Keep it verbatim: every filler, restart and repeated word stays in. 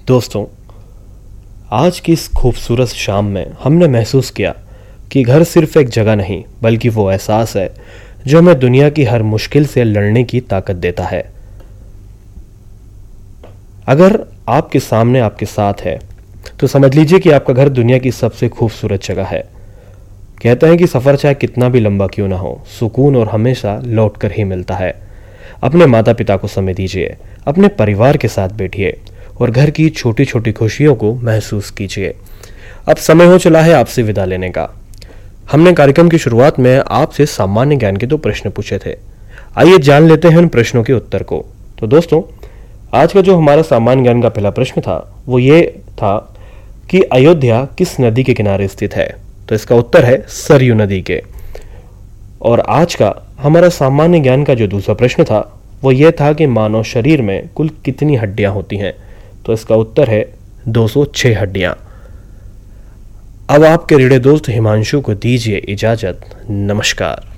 दोस्तों, आज की इस खूबसूरत शाम में हमने महसूस किया कि घर सिर्फ एक जगह नहीं बल्कि वो एहसास है जो हमें दुनिया की हर मुश्किल से लड़ने की ताकत देता है। अगर आपके सामने आपके साथ है तो समझ लीजिए कि आपका घर दुनिया की सबसे खूबसूरत जगह है। कहते हैं कि सफ़र चाहे कितना भी लंबा क्यों ना हो, सुकून और हमेशा लौट कर ही मिलता है। अपने माता पिता को समय दीजिए, अपने परिवार के साथ बैठिए और घर की छोटी छोटी खुशियों को महसूस कीजिए। अब समय हो चला है आपसे विदा लेने का। हमने कार्यक्रम की शुरुआत में आपसे सामान्य ज्ञान के दो प्रश्न पूछे थे। आइए जान लेते हैं उन प्रश्नों के उत्तर को। तो दोस्तों, आज का जो हमारा सामान्य ज्ञान का पहला प्रश्न था वो ये था कि अयोध्या किस नदी के किनारे स्थित है। तो इसका उत्तर है सरयू नदी के। और आज का हमारा सामान्य ज्ञान का जो दूसरा प्रश्न था वो ये था कि मानव शरीर में कुल कितनी हड्डियां होती हैं। तो इसका उत्तर है दो सौ छह हड्डियां। अब आपके रेडियो दोस्त हिमांशु को दीजिए इजाजत। नमस्कार।